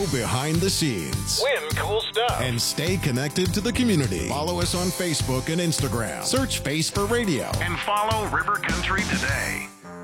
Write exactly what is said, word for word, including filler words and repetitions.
behind the scenes. Win cool stuff. And stay connected to the community. Follow us on Facebook and Instagram. Search Face for Radio. And follow River Country today.